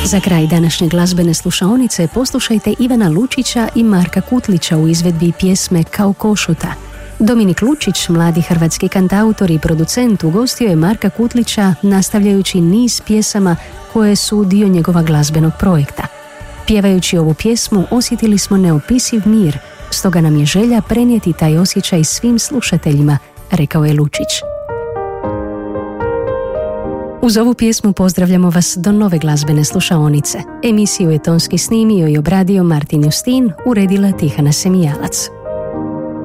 Za kraj današnje glazbene slušaonice poslušajte Ivana Lučića i Marka Kutlića u izvedbi pjesme Kao košuta. Dominik Lučić, mladi hrvatski kantautor i producent, ugostio je Marka Kutlića nastavljajući niz pjesama koje su dio njegova glazbenog projekta. Pjevajući ovu pjesmu osjetili smo neopisiv mir, stoga nam je želja prenijeti taj osjećaj svim slušateljima, rekao je Lučić. Uz ovu pjesmu pozdravljamo vas do nove glazbene slušaonice. Emisiju je tonski snimio i obradio Martin Justin, uredila Tihana Semijalac.